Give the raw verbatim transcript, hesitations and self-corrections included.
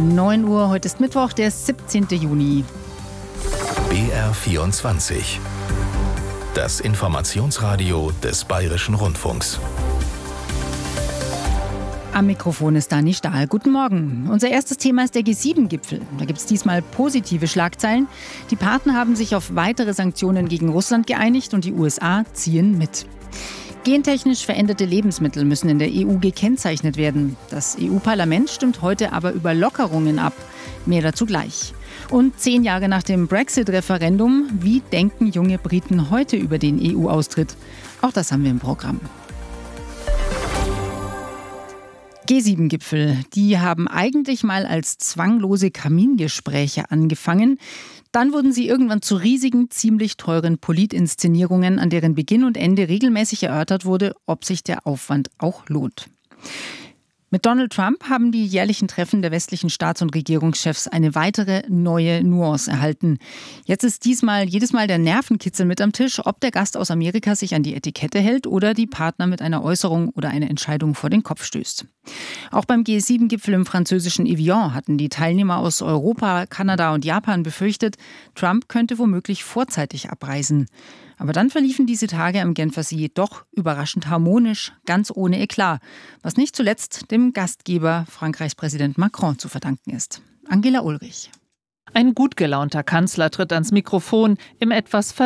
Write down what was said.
neun Uhr, heute ist Mittwoch, der siebzehnten Juni. B R vierundzwanzig. Das Informationsradio des Bayerischen Rundfunks. Am Mikrofon ist Dani Stahl. Guten Morgen. Unser erstes Thema ist der G sieben Gipfel. Da gibt es diesmal positive Schlagzeilen. Die Partner haben sich auf weitere Sanktionen gegen Russland geeinigt und die U S A ziehen mit. Gentechnisch veränderte Lebensmittel müssen in der E U gekennzeichnet werden. Das E U-Parlament stimmt heute aber über Lockerungen ab. Mehr dazu gleich. Und zehn Jahre nach dem Brexit-Referendum, wie denken junge Briten heute über den E U-Austritt? Auch das haben wir im Programm. G sieben Gipfel, die haben eigentlich mal als zwanglose Kamingespräche angefangen. Dann wurden sie irgendwann zu riesigen, ziemlich teuren Politinszenierungen, an deren Beginn und Ende regelmäßig erörtert wurde, ob sich der Aufwand auch lohnt. Mit Donald Trump haben die jährlichen Treffen der westlichen Staats- und Regierungschefs eine weitere neue Nuance erhalten. Jetzt ist diesmal jedes Mal der Nervenkitzel mit am Tisch, ob der Gast aus Amerika sich an die Etikette hält oder die Partner mit einer Äußerung oder einer Entscheidung vor den Kopf stößt. Auch beim G sieben Gipfel im französischen Evian hatten die Teilnehmer aus Europa, Kanada und Japan befürchtet, Trump könnte womöglich vorzeitig abreisen. Aber dann verliefen diese Tage am Genfersee doch überraschend harmonisch, ganz ohne Eklat, was nicht zuletzt dem Gastgeber Frankreichs Präsident Macron zu verdanken ist. Angela Ulrich. Ein gut gelaunter Kanzler tritt ans Mikrofon im etwas